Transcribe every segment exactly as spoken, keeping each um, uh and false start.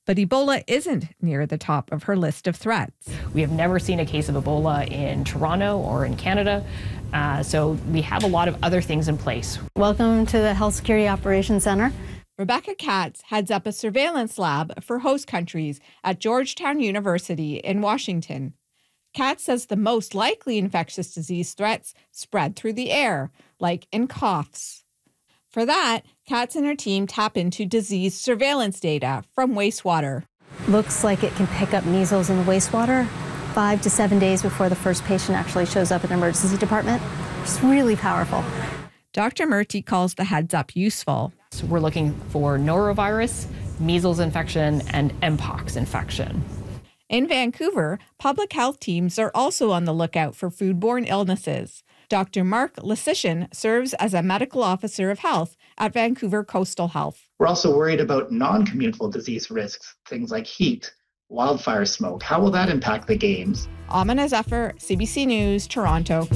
But Ebola isn't near the top of her list of threats. We have never seen a case of Ebola in Toronto or in Canada. Uh, so we have a lot of other things in place. Welcome to the Health Security Operations Center. Rebecca Katz heads up a surveillance lab for host countries at Georgetown University in Washington. Katz says the most likely infectious disease threats spread through the air, like in coughs. For that, Katz and her team tap into disease surveillance data from wastewater. Looks like it can pick up measles in the wastewater five to seven days before the first patient actually shows up in the emergency department. It's really powerful. Doctor Murty calls the heads up useful. So we're looking for norovirus, measles infection, and mpox infection. In Vancouver, public health teams are also on the lookout for foodborne illnesses. Doctor Mark Lysician serves as a medical officer of health at Vancouver Coastal Health. We're also worried about non-communicable disease risks, things like heat, wildfire smoke. How will that impact the games? Amina Zephyr, C B C News, Toronto.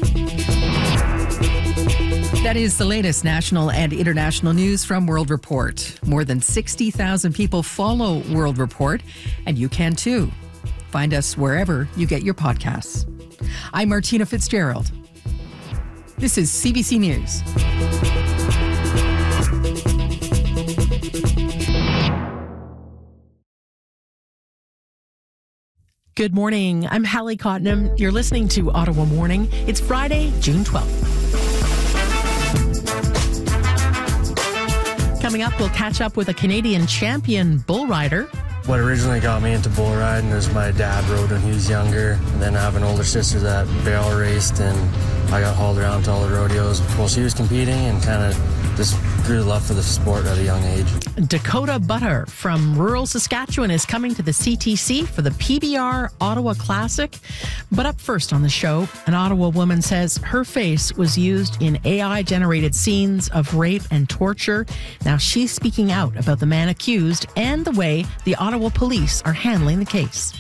That is the latest national and international news from World Report. More than sixty thousand people follow World Report, and you can too. Find us wherever you get your podcasts. I'm Martina Fitzgerald. This is C B C News. Good morning. I'm Hallie Cottenham. You're listening to Ottawa Morning. It's Friday, June twelfth. Coming up, we'll catch up with a Canadian champion bull rider. What originally got me into bull riding is my dad rode when he was younger. And then I have an older sister that barrel raced, and I got hauled around to all the rodeos while she was competing, and kind of just grew love for the sport at a young age. Dakota Butter from rural Saskatchewan is coming to the C T C for the P B R Ottawa Classic. But up first on the show, an Ottawa woman says her face was used in A I-generated scenes of rape and torture. Now she's speaking out about the man accused and the way the Ottawa police are handling the case.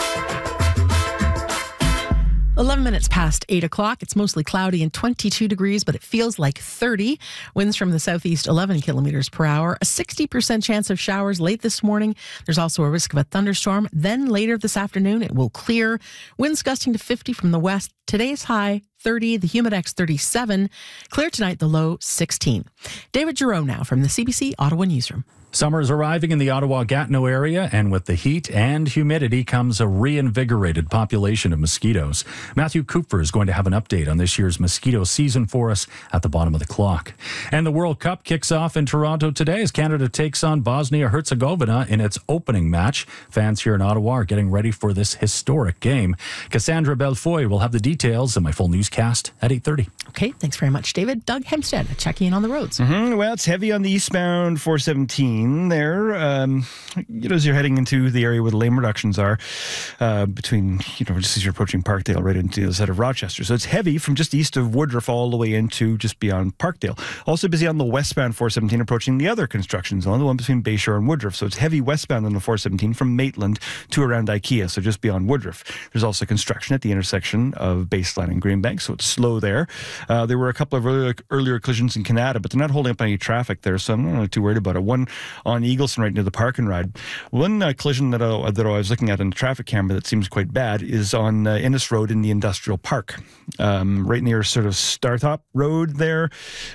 eleven minutes past eight o'clock. It's mostly cloudy and twenty-two degrees, but it feels like thirty. Winds from the southeast, eleven kilometers per hour. A sixty percent chance of showers late this morning. There's also a risk of a thunderstorm. Then later this afternoon, it will clear. Winds gusting to fifty from the west. Today's high, thirty. The Humidex, thirty-seven. Clear tonight, the low, sixteen. David Giroux now from the C B C Ottawa Newsroom. Summer is arriving in the Ottawa-Gatineau area, and with the heat and humidity comes a reinvigorated population of mosquitoes. Matthew Cooper is going to have an update on this year's mosquito season for us at the bottom of the clock. And the World Cup kicks off in Toronto today as Canada takes on Bosnia-Herzegovina in its opening match. Fans here in Ottawa are getting ready for this historic game. Cassandra Belfoy will have the details in my full newscast at eight thirty. Okay, thanks very much, David. Doug Hempstead checking in on the roads. Mm-hmm. Well, it's heavy on the eastbound four seventeen there. Um, you know, as you're heading into the area where the lane reductions are, uh, between, you know, just as you're approaching Parkdale right into the other side of Rochester. So it's heavy from just east of Woodruff all the way into just beyond Parkdale. Also busy on the westbound four seventeen approaching the other construction zone, the one between Bayshore and Woodruff. So it's heavy westbound on the four seventeen from Maitland to around IKEA, so just beyond Woodruff. There's also construction at the intersection of Baseline and Greenbank, so it's slow there. Uh, there were a couple of earlier, earlier collisions in Canada, but they're not holding up any traffic there, so I'm not too worried about it. One on Eagleson right near the Park and Ride. One uh, collision that I, that I was looking at on the traffic camera that seems quite bad is on uh, Innes Road in the Industrial Park, um, right near sort of Startop Road there.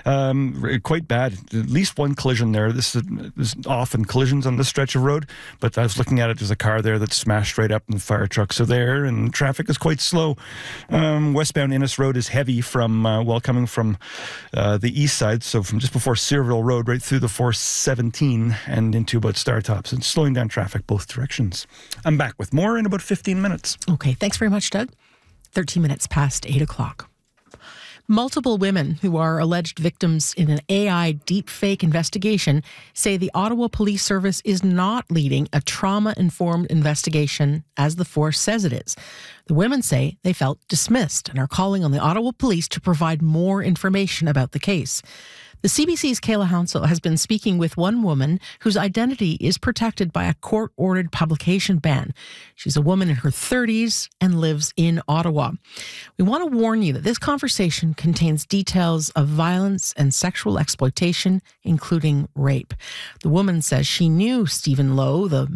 Um, quite bad. At least one collision there. This is, there's often collisions on this stretch of road, but I was looking at it. There's a car there that smashed right up, and the fire trucks are there, and traffic is quite slow. Um, westbound Innes Road is heavy from, uh, well, coming from uh, the east side, so from just before Searville Road right through the four seventeen and into about Startops, and slowing down traffic both directions. I'm back with more in about fifteen minutes. Okay, thanks very much, Doug. thirteen minutes past eight o'clock. Multiple women who are alleged victims in an A I deepfake investigation say the Ottawa Police Service is not leading a trauma-informed investigation as the force says it is. The women say they felt dismissed and are calling on the Ottawa Police to provide more information about the case. The C B C's Kayla Hounsell has been speaking with one woman whose identity is protected by a court-ordered publication ban. She's a woman in her thirties and lives in Ottawa. We want to warn you that this conversation contains details of violence and sexual exploitation, including rape. The woman says she knew Stephen Lowe, the